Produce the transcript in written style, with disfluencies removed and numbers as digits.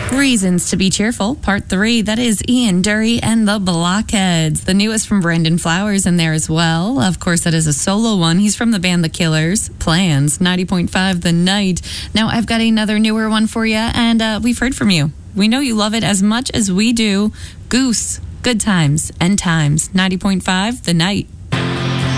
Reasons to be Cheerful, Part 3. That is Ian Dury and the Blockheads. The newest from Brandon Flowers in there as well. Of course, that is a solo one. He's from the band The Killers. Plans, 90.5 The Night. Now, I've got another newer one for you, and we've heard from you. We know you love it as much as we do. Goose, Good Times, End Times, 90.5 The Night.